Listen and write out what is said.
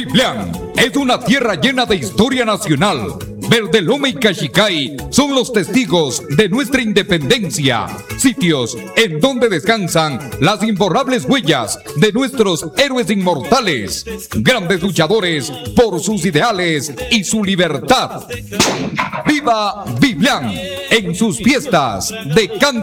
Biblián es una tierra llena de historia nacional. Verdelome y Cachicay son los testigos de nuestra independencia, sitios en donde descansan las imborrables huellas de nuestros héroes inmortales, grandes luchadores por sus ideales y su libertad. ¡Viva Biblián! En sus fiestas de canto